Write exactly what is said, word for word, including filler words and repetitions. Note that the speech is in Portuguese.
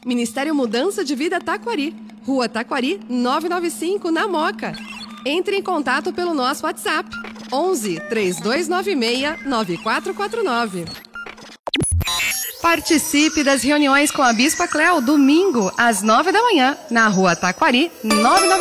Ministério Mudança de Vida Taquari, Rua Taquari, novecentos e noventa e cinco, na Moca. Entre em contato pelo nosso WhatsApp, onze, três dois nove seis, nove quatro quatro nove. Participe das reuniões com a Bispa Cléo, domingo, às nove da manhã, na Rua Taquari, novecentos e noventa e cinco.